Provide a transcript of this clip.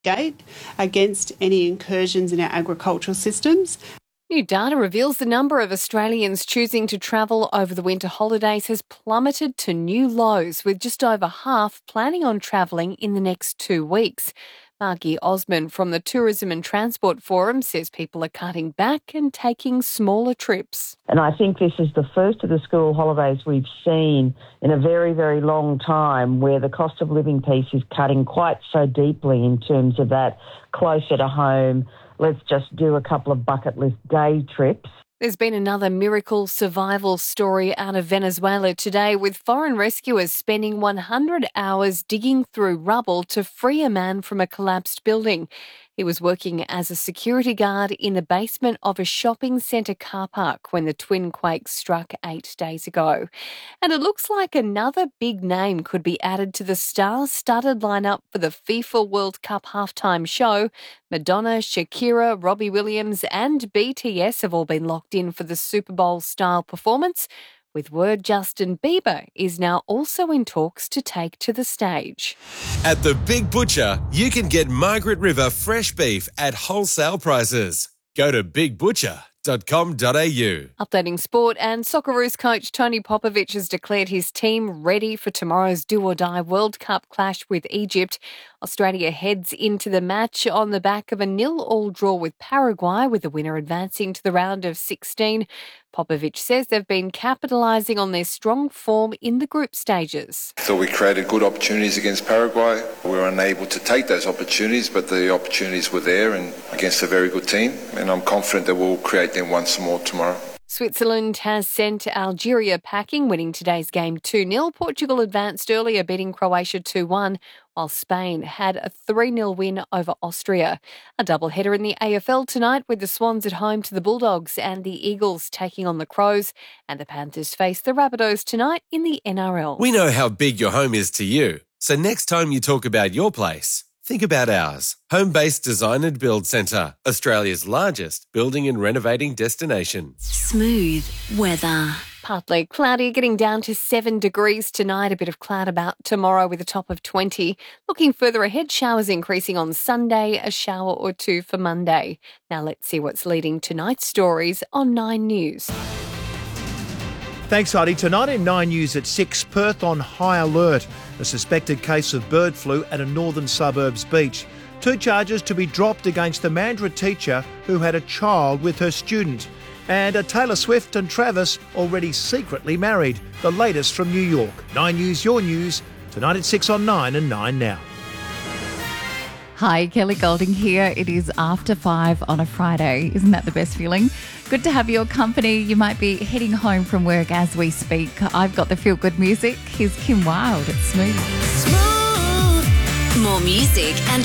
gate against any incursions in our agricultural systems. New data reveals the number of Australians choosing to travel over the winter holidays has plummeted to new lows, with just over half planning on travelling in the next 2 weeks. Margie Osman from the Tourism and Transport Forum says people are cutting back and taking smaller trips. And I think this is the first of the school holidays we've seen in a very, very long time where the cost of living piece is cutting quite so deeply in terms of that closer to home. Let's just do a couple of bucket list day trips. There's been another miracle survival story out of Venezuela today, with foreign rescuers spending 100 hours digging through rubble to free a man from a collapsed building. He was working as a security guard in the basement of a shopping centre car park when the twin quakes struck 8 days ago. And it looks like another big name could be added to the star-studded lineup for the FIFA World Cup halftime show. Madonna, Shakira, Robbie Williams and BTS have all been locked in for the Super Bowl-style performance, with word Justin Bieber is now also in talks to take to the stage. At the Big Butcher, you can get Margaret River fresh beef at wholesale prices. Go to bigbutcher.com.au. Updating sport, and Socceroos coach Tony Popovic has declared his team ready for tomorrow's do-or-die World Cup clash with Egypt. Australia heads into the match on the back of a 0-0 draw with Paraguay, with the winner advancing to the round of 16. Popovic says they've been capitalising on their strong form in the group stages. I thought we created good opportunities against Paraguay. We were unable to take those opportunities, but the opportunities were there and against a very good team. And I'm confident that we'll create them once more tomorrow. Switzerland has sent Algeria packing, winning today's game 2-0. Portugal advanced earlier, beating Croatia 2-1, while Spain had a 3-0 win over Austria. A doubleheader in the AFL tonight, with the Swans at home to the Bulldogs and the Eagles taking on the Crows, and the Panthers face the Rabbitohs tonight in the NRL. We know how big your home is to you, so next time you talk about your place, think about ours. Home-based Design and Build Centre, Australia's largest building and renovating destination. Smooth weather. Partly cloudy, getting down to 7 degrees tonight. A bit of cloud about tomorrow with a top of 20. Looking further ahead, showers increasing on Sunday, a shower or two for Monday. Now let's see what's leading tonight's stories on 9 News. Thanks, Heidi. Tonight in 9 News at 6, Perth on high alert. A suspected case of bird flu at a northern suburbs beach. 2 charges to be dropped against the Mandurah teacher who had a child with her student. And Taylor Swift and Travis already secretly married. The latest from New York. 9 News, your news. Tonight at 6 on 9 and 9 now. Hi, Kelly Golding here. It is after 5 on a Friday. Isn't that the best feeling? Good to have your company. You might be heading home from work as we speak. I've got the feel-good music. Here's Kim Wilde. It's Smooth. Smooth. More music and